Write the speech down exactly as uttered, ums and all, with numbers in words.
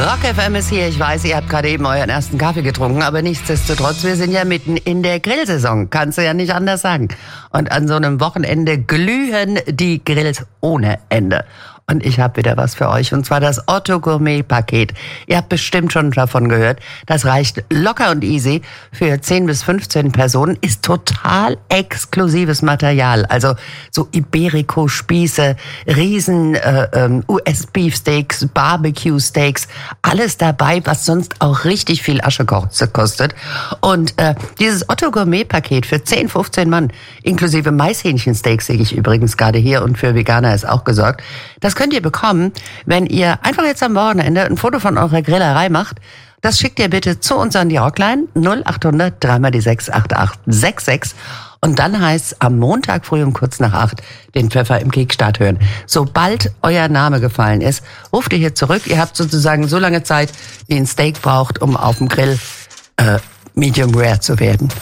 Rock F M ist hier. Ich weiß, ihr habt gerade eben euren ersten Kaffee getrunken, aber nichtsdestotrotz, wir sind ja mitten in der Grillsaison. Kannst du ja nicht anders sagen. Und an so einem Wochenende glühen die Grills ohne Ende. Und ich habe wieder was für euch, und zwar das Otto Gourmet Paket. Ihr habt bestimmt schon davon gehört. Das reicht locker und easy für zehn bis fünfzehn Personen. Ist total exklusives Material. Also so Iberico-Spieße, riesen äh, ähm, U S-Beefsteaks, Barbecue-Steaks, alles dabei, was sonst auch richtig viel Asche kostet. Und äh, dieses Otto Gourmet Paket für zehn, fünfzehn Mann, inklusive Maishähnchensteaks, sehe ich übrigens gerade hier, und für Veganer ist auch gesorgt. Das könnt ihr bekommen, wenn ihr einfach jetzt am Wochenende ein Foto von eurer Grillerei macht. Das schickt ihr bitte zu uns an die Rockline null acht hundert drei mal die sechs acht acht sechs sechs. Und dann heißt es am Montag früh um kurz nach acht den Pfeffer im Kickstart hören. Sobald euer Name gefallen ist, ruft ihr hier zurück. Ihr habt sozusagen so lange Zeit, wie ein Steak braucht, um auf dem Grill äh, Medium Rare zu werden.